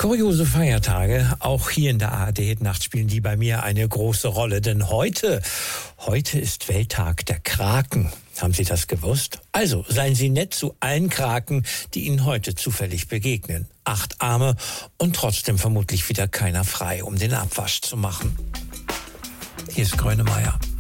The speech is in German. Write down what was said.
Kuriose Feiertage, auch hier in der ARD-Nacht spielen die bei mir eine große Rolle. Denn heute ist Welttag der Kraken. Haben Sie das gewusst? Also seien Sie nett zu allen Kraken, die Ihnen heute zufällig begegnen. 8 Arme und trotzdem vermutlich wieder keiner frei, um den Abwasch zu machen. Hier ist Grönemeyer.